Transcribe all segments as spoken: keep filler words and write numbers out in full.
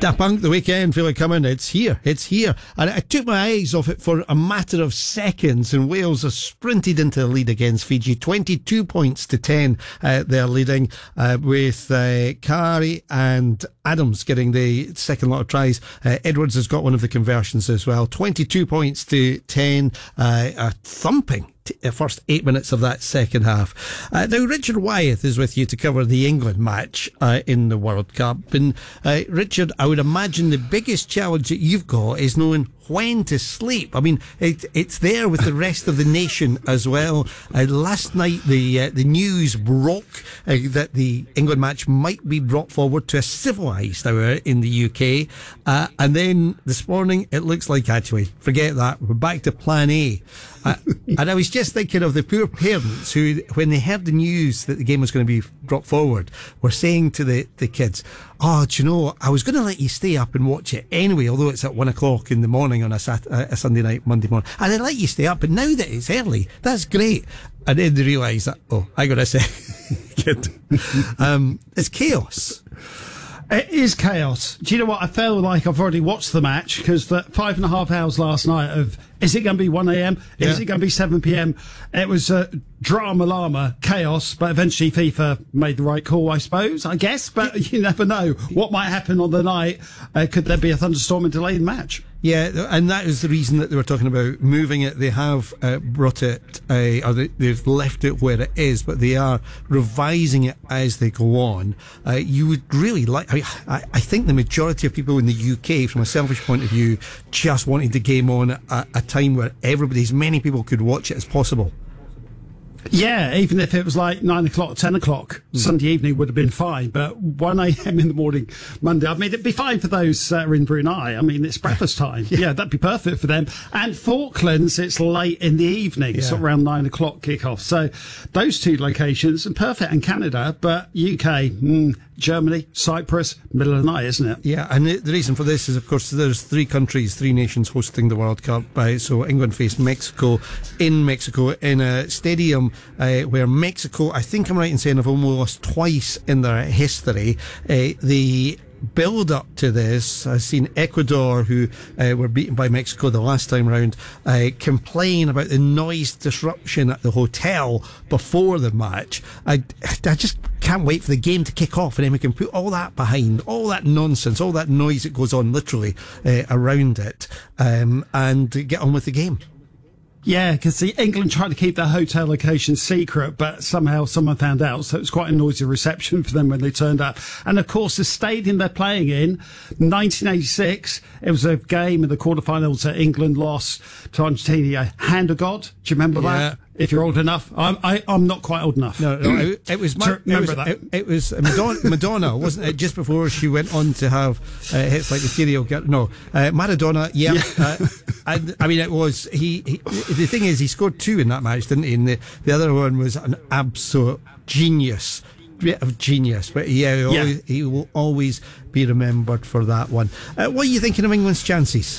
Daft Punk, The Weekend, feel it coming. It's here. It's here. And I took my eyes off it for a matter of seconds, and Wales have sprinted into the lead against Fiji. twenty-two points to ten. Uh, they're leading uh, with uh, Kari and Adams getting the second lot of tries. Uh, Edwards has got one of the conversions as well. twenty-two points to ten. Uh, a thumping the first eight minutes of that second half. Uh, now, Richard Wyeth is with you to cover the England match uh, in the World Cup. And uh, Richard, I would imagine the biggest challenge that you've got is knowing when to sleep. I mean, it, it's there with the rest of the nation as well. Uh, last night, the uh, the news broke uh, that the England match might be brought forward to a civilised hour in the U K. Uh, and then this morning, it looks like, actually, forget that. We're back to plan A. Uh, and I was just thinking of the poor parents who, when they heard the news that the game was going to be brought forward, were saying to the, the kids, oh, do you know, I was going to let you stay up and watch it anyway, although it's at one o'clock in the morning on a, Sat- a Sunday night, Monday morning. And I let you stay up, but now that it's early, that's great. And then they realise that, oh, I got to say, kid, um, it's chaos. It is chaos. Do you know what? I feel like I've already watched the match because the five and a half hours last night of, is it going to be one a.m? Yeah. Is it going to be seven p.m? It was uh, drama llama, chaos, but eventually FIFA made the right call, I suppose, I guess. But you never know what might happen on the night. Uh, could there be a thunderstorm and delay the match? Yeah, and that is the reason that they were talking about moving it. They have uh, brought it, uh, or they, they've left it where it is, but they are revising it as they go on. Uh, you would really like, I, I, I think the majority of people in the U K, from a selfish point of view, just wanted the game on at a time where everybody, as many people could watch it as possible. Yeah, even if it was like nine o'clock, ten o'clock, mm. Sunday evening would have been fine. But one a.m. in the morning, Monday, I mean, it'd be fine for those uh, in Brunei. I mean, it's breakfast time. Yeah. yeah, that'd be perfect for them. And Falklands, it's late in the evening, yeah. sort of around nine o'clock kickoff. So those two locations, and perfect in Canada, but U K, mm, Germany, Cyprus, middle of the night, isn't it? Yeah, and the, the reason for this is, of course, there's three countries, three nations hosting the World Cup. Uh, so England face Mexico in Mexico in a stadium uh, where Mexico, I think I'm right in saying, have only lost twice in their history. Uh, the build up to this, I've seen Ecuador, who uh, were beaten by Mexico the last time round, uh, complain about the noise disruption at the hotel before the match. I, I just can't wait for the game to kick off, and then we can put all that behind, all that nonsense, all that noise that goes on literally uh, around it, um, and get on with the game. Yeah, because England tried to keep their hotel location secret, but somehow someone found out, so it was quite a noisy reception for them when they turned up. And of course, the stadium they're playing in, nineteen eighty-six, it was a game in the quarterfinals that England lost to Argentina. Hand of God, do you remember yeah. that? If you're old enough, I'm, I, I'm not quite old enough. No, no, it, it was. My, remember it was, that? It, it was Madonna, Madonna, wasn't it? Just before she went on to have uh, hits like the Serial Girl. No, uh, Maradona. Yeah, yeah. uh, and I mean, it was he, he. The thing is, he scored two in that match, didn't he? And the the other one was an absolute genius. Bit of genius, but yeah, he, yeah. Always, he will always be remembered for that one. Uh, what are you thinking of England's chances?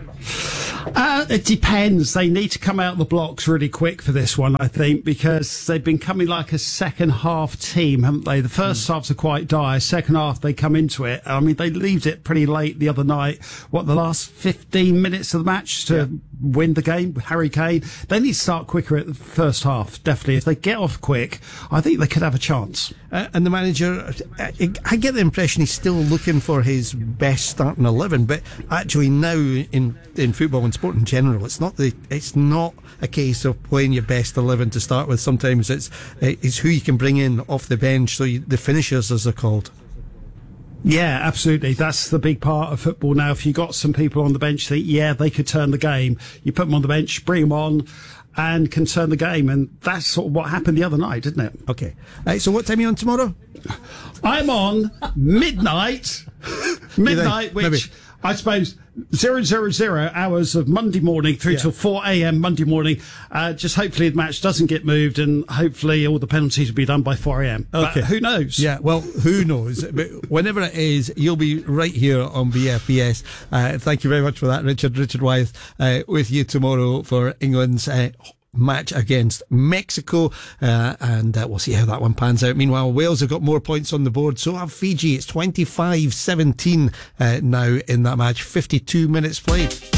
Uh, it depends. They need to come out of the blocks really quick for this one, I think, because they've been coming like a second half team, haven't they? The first mm. halves are quite dire. Second half, they come into it. I mean, they leave it pretty late the other night. What, the last fifteen minutes of the match to yeah. win the game with Harry Kane? They need to start quicker at the first half, definitely. If they get off quick, I think they could have a chance. Uh, and the manager, I, I get the impression he's still looking for his best starting eleven, but actually now in in football and sport in general, it's not the it's not a case of playing your best eleven to start with. Sometimes it's it's who you can bring in off the bench, so you, the finishers, as they're called. Yeah, absolutely. That's the big part of football now. If you got some people on the bench that, yeah, they could turn the game, you put them on the bench, bring them on, and can turn the game. And that's sort of what happened the other night, didn't it? Okay. Right, so what time are you on tomorrow? I'm on midnight. midnight, which... Maybe. I suppose zero zero zero hours of Monday morning through yeah. till four a.m. Monday morning. Uh, just hopefully the match doesn't get moved, and hopefully all the penalties will be done by four a.m. Okay. But who knows? Yeah, well, who knows? But whenever it is, you'll be right here on B F B S. Uh, thank you very much for that, Richard. Richard Wyeth uh, with you tomorrow for England's uh, match against Mexico, uh, and uh, we'll see how that one pans out. Meanwhile, Wales have got more points on the board, so have Fiji. It's twenty-five seventeen uh, now in that match, fifty-two minutes played.